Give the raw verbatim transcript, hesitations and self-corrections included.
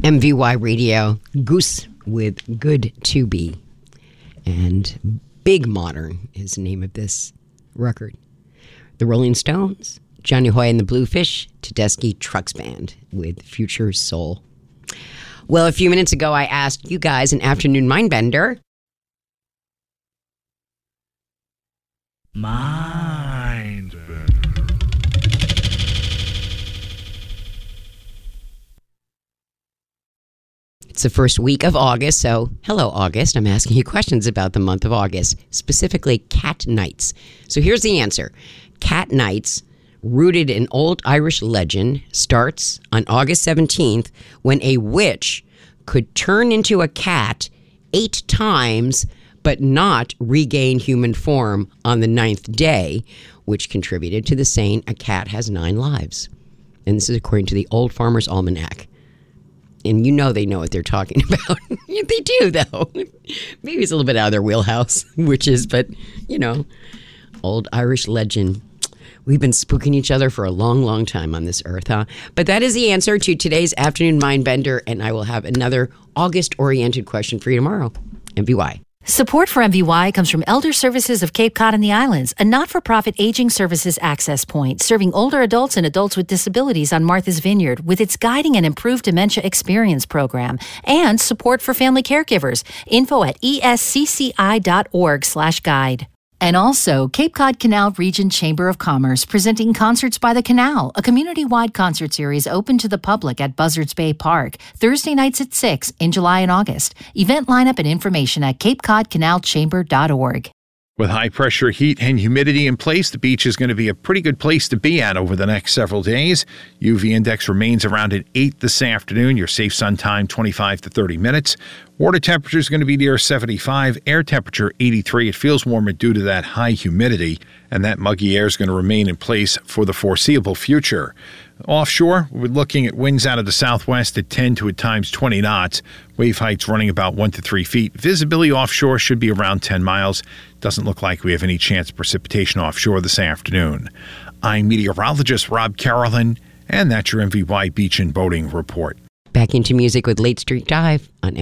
M V Y Radio, Goose with Good to Be. And Big Modern is the name of this record. The Rolling Stones, Johnny Hoy and the Bluefish, Tedeschi Trucks Band with Future Soul. Well, a few minutes ago, I asked you guys an afternoon mind bender. Mind bender. It's the first week of August, so hello, August. I'm asking you questions about the month of August, specifically cat nights. So here's the answer. Cat nights, rooted in old Irish legend, starts on August seventeenth when a witch could turn into a cat eight times but not regain human form on the ninth day, which contributed to the saying, a cat has nine lives. And this is according to the Old Farmer's Almanac. And you know they know what they're talking about. They do, though. Maybe it's a little bit out of their wheelhouse, witches, but, you know, old Irish legend. We've been spooking each other for a long, long time on this earth, huh? But that is the answer to today's Afternoon Mind Bender, and I will have another August-oriented question for you tomorrow. M V Y. Support for M V Y comes from Elder Services of Cape Cod and the Islands, a not-for-profit aging services access point serving older adults and adults with disabilities on Martha's Vineyard with its Guiding and Improved Dementia Experience program, and support for family caregivers. Info at escci.org slash guide. And also, Cape Cod Canal Region Chamber of Commerce presenting Concerts by the Canal, a community-wide concert series open to the public at Buzzards Bay Park, Thursday nights at six in July and August. Event lineup and information at cape cod canal chamber dot org. With high-pressure heat and humidity in place, the beach is going to be a pretty good place to be at over the next several days. U V index remains around at eight this afternoon. Your safe sun time, twenty-five to thirty minutes. Water temperature is going to be near seventy-five. Air temperature, eighty-three. It feels warmer due to that high humidity, and that muggy air is going to remain in place for the foreseeable future. Offshore, we're looking at winds out of the southwest at ten to at times twenty knots. Wave heights running about one to three feet. Visibility offshore should be around ten miles. Doesn't look like we have any chance of precipitation offshore this afternoon. I'm meteorologist Rob Carolyn, and that's your M V Y Beach and Boating Report. Back into music with Late Street Dive on